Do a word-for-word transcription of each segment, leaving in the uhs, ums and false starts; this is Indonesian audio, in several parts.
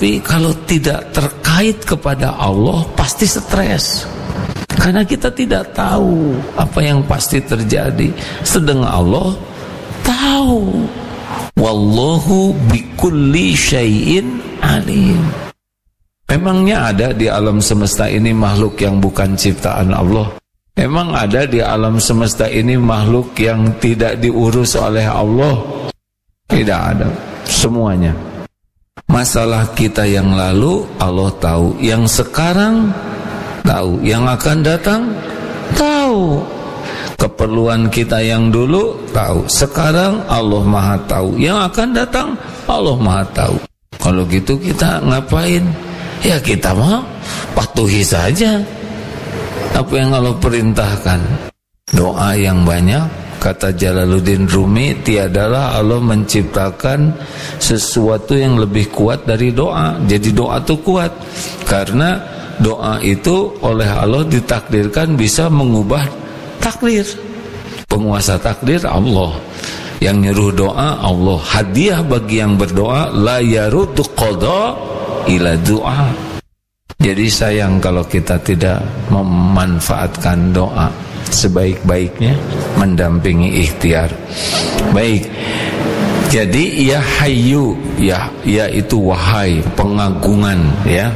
Tapi kalau tidak terkait kepada Allah pasti stres, karena kita tidak tahu apa yang pasti terjadi. Sedangkan Allah tahu. Wallahu bikulli syai'in alim. Memangnya ada di alam semesta ini makhluk yang bukan ciptaan Allah? Memang ada di alam semesta ini makhluk yang tidak diurus oleh Allah? Tidak ada. Semuanya. Masalah kita yang lalu Allah tahu, yang sekarang tahu, yang akan datang tahu. Keperluan kita yang dulu tahu, sekarang Allah Maha tahu, yang akan datang Allah Maha tahu. Kalau gitu kita ngapain? Ya kita mah patuhi saja apa yang Allah perintahkan. Doa yang banyak, kata Jalaluddin Rumi, tiadalah Allah menciptakan sesuatu yang lebih kuat dari doa. Jadi doa itu kuat karena doa itu oleh Allah ditakdirkan bisa mengubah takdir. Penguasa takdir Allah, yang nyuruh doa Allah. Hadiah bagi yang berdoa, la yaruddu qada ila doa. Jadi sayang kalau kita tidak memanfaatkan doa sebaik-baiknya, mendampingi ikhtiar. Baik. Jadi ya hayyu, ya ya itu wahai pengagungan, ya.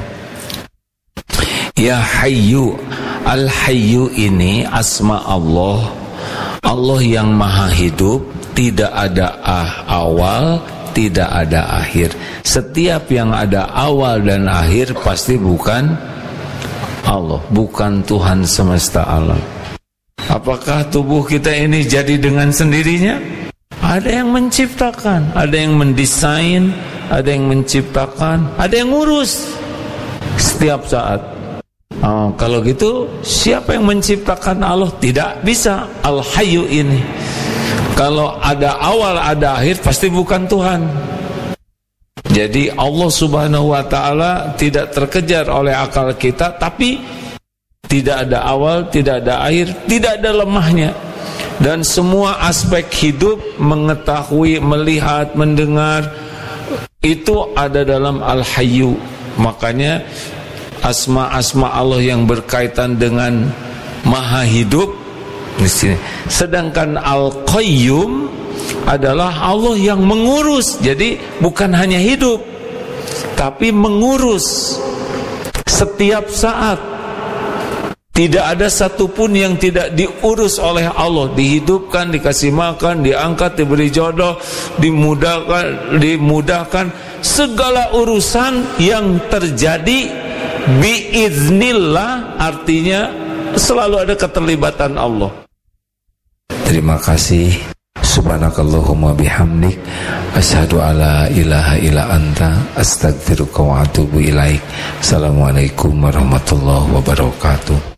Ya hayyu, al hayyu ini asma Allah. Allah yang maha hidup, tidak ada ah, awal, tidak ada akhir. Setiap yang ada awal dan akhir pasti bukan Allah, bukan Tuhan semesta alam. Apakah tubuh kita ini jadi dengan sendirinya? Ada yang menciptakan, ada yang mendesain, ada yang menciptakan, ada yang ngurus setiap saat. Oh, kalau gitu siapa yang menciptakan Allah? Tidak bisa. Al-Hayyu ini, kalau ada awal ada akhir pasti bukan Tuhan. Jadi Allah Subhanahu wa ta'ala tidak terkejar oleh akal kita, tapi tidak ada awal, tidak ada akhir, tidak ada lemahnya. Dan semua aspek hidup, mengetahui, melihat, mendengar, itu ada dalam Al-Hayyu. Makanya asma-asma Allah yang berkaitan dengan maha hidup di sini. Sedangkan Al-Qayyum adalah Allah yang mengurus. Jadi bukan hanya hidup, tapi mengurus setiap saat. Tidak ada satupun yang tidak diurus oleh Allah. Dihidupkan, dikasih makan, diangkat, diberi jodoh, dimudahkan, dimudahkan. Segala urusan yang terjadi biiznillah, artinya selalu ada keterlibatan Allah. Terima kasih. Subhanakallahumma bihamdik, asyhadu alla ilaha illa anta, astaghfiruka wa atubu ilaik. Assalamualaikum warahmatullahi wabarakatuh.